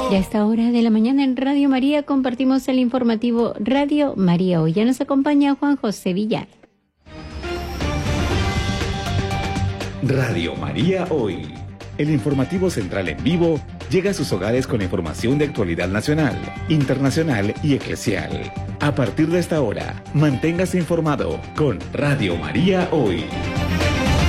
Y a esta hora de la mañana en Radio María compartimos el informativo Radio María. Hoy ya nos acompaña Juan José Villar. Radio María Hoy. El informativo central en vivo llega a sus hogares con información de actualidad nacional, internacional y eclesial. A partir de esta hora, manténgase informado con Radio María Hoy.